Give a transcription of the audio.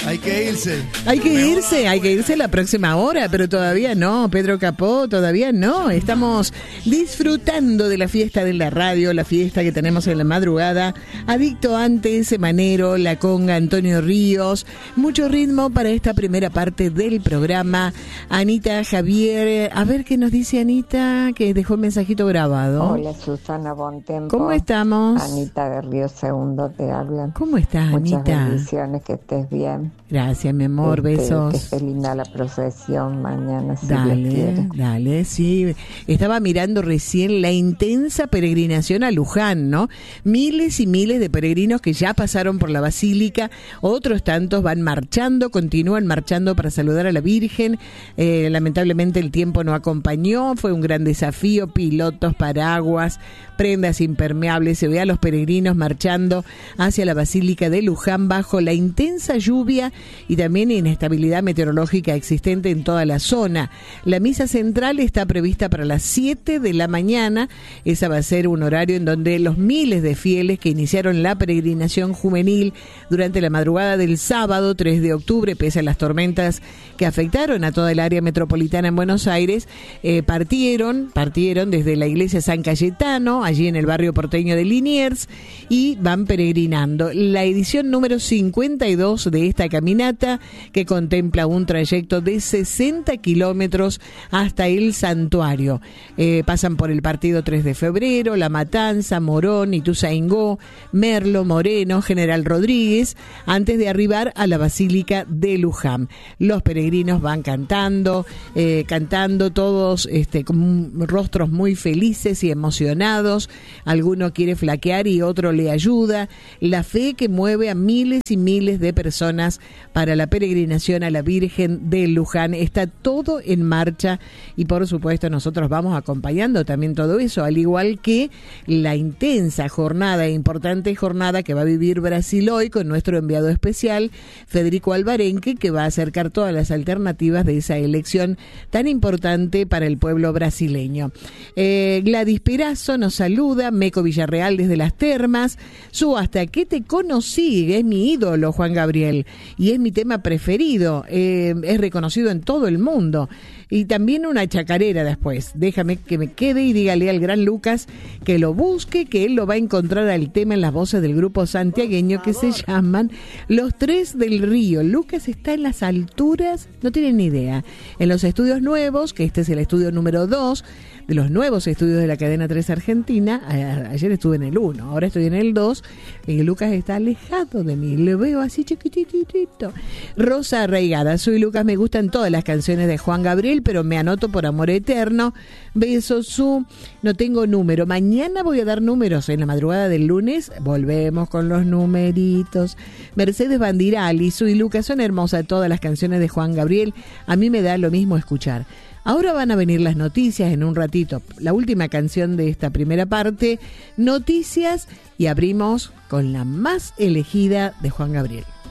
Hay que irse. Hay que irse la próxima hora, pero todavía no, Pedro Capó, todavía no. Estamos disfrutando de la fiesta de la radio, la fiesta que tenemos en la madrugada. Adicto antes, Semanero, La Conga, Antonio Ríos. Mucho ritmo para esta primera parte del programa. Anita, Javier, a ver qué nos dice Anita, que dejó el mensajito grabado. Hola, Susana Bontempo. ¿Cómo estamos? Anita de Río Segundo te hablan. ¿Cómo estás, Anita? Muchas bendiciones, que estés bien. Gracias, mi amor, besos. Que esté linda la procesión mañana, si Dios quiere. Dale, sí. Estaba mirando recién la intensa peregrinación a Luján, ¿no? Miles y miles de peregrinos que ya pasaron por la basílica, otros tantos van marchando, continúan marchando para saludar a la Virgen. Lamentablemente el tiempo no acompañó, fue un gran desafío, pilotos, paraguas, prendas impermeables. Se ve a los peregrinos marchando hacia la basílica de Luján bajo la intensa lluvia y también inestabilidad meteorológica existente en toda la zona. La misa central está prevista para las 7 de la mañana. Esa va a ser un horario en donde los miles de fieles que iniciaron la peregrinación juvenil durante la madrugada del sábado 3 de octubre, pese a las tormentas que afectaron a toda el área metropolitana en Buenos Aires, partieron desde la iglesia San Cayetano, allí en el barrio porteño de Liniers, y van peregrinando. La edición número 52 de esta caminata, que contempla un trayecto de 60 kilómetros hasta el santuario. Pasan por el partido 3 de febrero, La Matanza, Morón, Ituzaingó, Merlo, Moreno, General Rodríguez, antes de arribar a la Basílica de Luján. Los peregrinos van cantando todos con rostros muy felices y emocionados. Alguno quiere flaquear y otro le ayuda. La fe que mueve a miles y miles de personas para la peregrinación a la Virgen de Luján. Está todo en marcha y por supuesto nosotros vamos acompañando también todo eso, al igual que la intensa jornada, importante jornada que va a vivir Brasil hoy con nuestro enviado especial Federico Alvarenque, que va a acercar todas las alternativas de esa elección tan importante para el pueblo brasileño. Gladys Perazo nos saluda, Meco Villarreal desde Las Termas, Hasta que te conocí, que es mi ídolo Juan Gabriel y es mi tema preferido, es reconocido en todo el mundo. Y también una chacarera después. Déjame que me quede y dígale al gran Lucas que lo busque, que él lo va a encontrar al tema en las voces del grupo santiagueño que se llaman Los Tres del Río. Lucas está en las alturas, no tienen ni idea, en los estudios nuevos, que este es el estudio número 2 de los nuevos estudios de la cadena 3 Argentina. Ayer estuve en el 1, ahora estoy en el 2, y Lucas está alejado de mí, lo veo así chiquititito. Rosa Arraigada, soy Lucas, me gustan todas las canciones de Juan Gabriel, pero me anoto por Amor Eterno. Besos, no tengo número. Mañana voy a dar números en la madrugada del lunes. Volvemos con los numeritos. Mercedes Bandirali, soy Lucas, son hermosas todas las canciones de Juan Gabriel. A mí me da lo mismo escuchar. Ahora van a venir las noticias en un ratito. La última canción de esta primera parte, noticias, y abrimos con la más elegida de Juan Gabriel.